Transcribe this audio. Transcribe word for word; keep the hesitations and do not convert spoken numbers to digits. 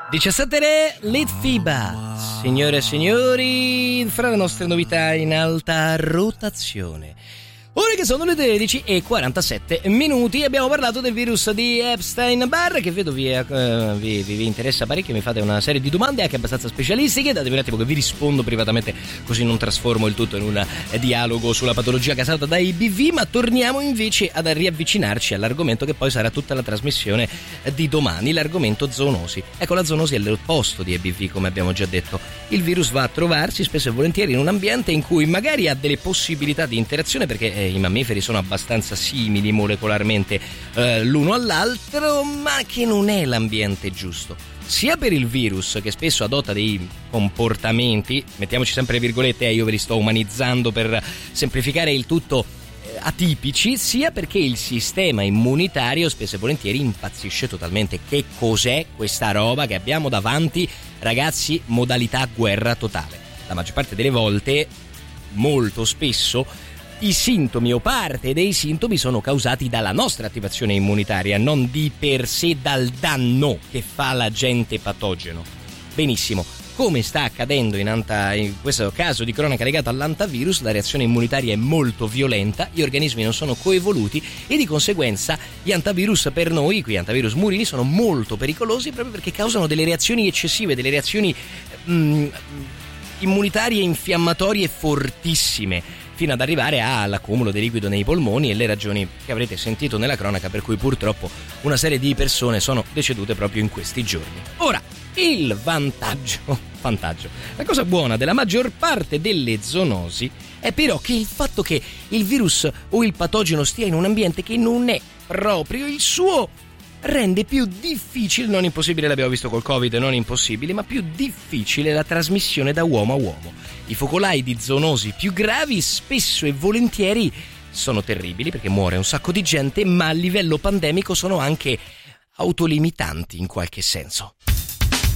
diciassette re, Litfiba. Signore e signori, fra le nostre novità in alta rotazione. Ora che sono le tredici e quarantasette minuti, abbiamo parlato del virus di Epstein-Barr, che vedo vi, uh, vi, vi, vi interessa parecchio, mi fate una serie di domande anche abbastanza specialistiche, datemi un attimo che vi rispondo privatamente, così non trasformo il tutto in un dialogo sulla patologia causata da I B V, ma torniamo invece ad riavvicinarci all'argomento che poi sarà tutta la trasmissione di domani, l'argomento zoonosi. Ecco, la zoonosi è l'opposto di I B V, come abbiamo già detto. Il virus va a trovarsi spesso e volentieri in un ambiente in cui magari ha delle possibilità di interazione, perché eh, i mammiferi sono abbastanza simili molecolarmente eh, l'uno all'altro, ma che non è l'ambiente giusto. Sia per il virus, che spesso adotta dei comportamenti, mettiamoci sempre le virgolette, eh, io ve li sto umanizzando per semplificare il tutto, eh, atipici, sia perché il sistema immunitario spesso e volentieri impazzisce totalmente. Che cos'è questa roba che abbiamo davanti, ragazzi? Modalità guerra totale. La maggior parte delle volte, molto spesso, i sintomi o parte dei sintomi sono causati dalla nostra attivazione immunitaria, non di per sé dal danno che fa l'agente patogeno. Benissimo, come sta accadendo in, anta, in questo caso di cronaca legato all'antavirus, la reazione immunitaria è molto violenta, gli organismi non sono coevoluti e di conseguenza gli antavirus per noi, qui antavirus murini, sono molto pericolosi proprio perché causano delle reazioni eccessive, delle reazioni mm, immunitarie infiammatorie fortissime, fino ad arrivare all'accumulo di liquido nei polmoni e le ragioni che avrete sentito nella cronaca per cui purtroppo una serie di persone sono decedute proprio in questi giorni. Ora, il vantaggio, vantaggio, la cosa buona della maggior parte delle zoonosi è però che il fatto che il virus o il patogeno stia in un ambiente che non è proprio il suo rende più difficile, non impossibile, l'abbiamo visto col Covid, non impossibile, ma più difficile la trasmissione da uomo a uomo. I focolai di zoonosi più gravi spesso e volentieri sono terribili perché muore un sacco di gente, ma a livello pandemico sono anche autolimitanti in qualche senso.